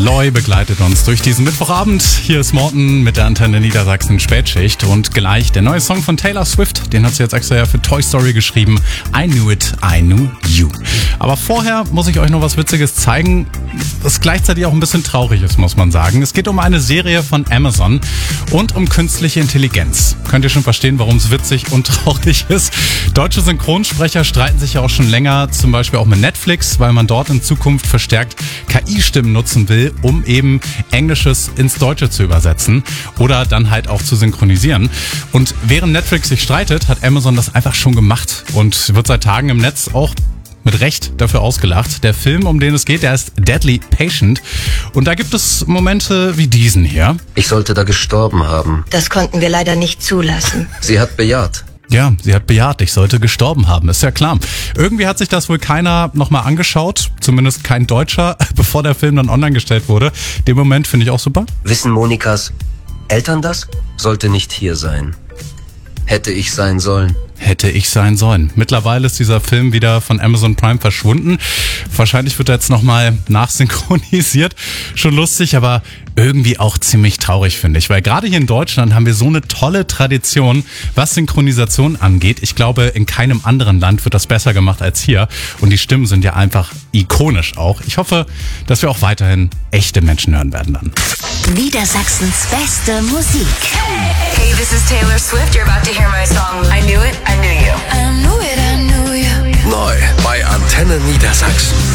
Loy begleitet uns durch diesen Mittwochabend. Hier ist Morten mit der Antenne Niedersachsen Spätschicht und gleich der neue Song von Taylor Swift. Den hat sie jetzt extra ja für Toy Story geschrieben. I Knew It, I Knew You. Aber vorher muss ich euch noch was Witziges zeigen, das gleichzeitig auch ein bisschen traurig ist, muss man sagen. Es geht um eine Serie von Amazon und um künstliche Intelligenz. Könnt ihr schon verstehen, warum es witzig und traurig ist? Deutsche Synchronsprecher streiten sich ja auch schon länger, zum Beispiel auch mit Netflix, weil man dort in Zukunft verstärkt KI-Stimmen nutzen will, um eben Englisches ins Deutsche zu übersetzen oder dann halt auch zu synchronisieren. Und während Netflix sich streitet, hat Amazon das einfach schon gemacht und wird seit Tagen im Netz auch mit Recht dafür ausgelacht. Der Film, um den es geht, der heißt Deadly Patient. Und da gibt es Momente wie diesen hier. Ich sollte da gestorben haben. Das konnten wir leider nicht zulassen. Sie hat bejaht. Ja, sie hat bejaht, ich sollte gestorben haben, ist ja klar. Irgendwie hat sich das wohl keiner nochmal angeschaut, zumindest kein Deutscher, bevor der Film dann online gestellt wurde. Den Moment finde ich auch super. Wissen Monikas Eltern das? Sollte nicht hier sein. Hätte ich sein sollen. Hätte ich sein sollen. Mittlerweile ist dieser Film wieder von Amazon Prime verschwunden. Wahrscheinlich wird er jetzt nochmal nachsynchronisiert. Schon lustig, aber irgendwie auch ziemlich traurig, finde ich. Weil gerade hier in Deutschland haben wir so eine tolle Tradition, was Synchronisation angeht. Ich glaube, in keinem anderen Land wird das besser gemacht als hier. Und die Stimmen sind ja einfach ikonisch auch. Ich hoffe, dass wir auch weiterhin echte Menschen hören werden dann. Niedersachsens beste Musik. Hey, this is Taylor Swift. You're about to hear my song I Knew It, I Knew You. I knew it, I knew you. Neu bei Antenne Niedersachsen.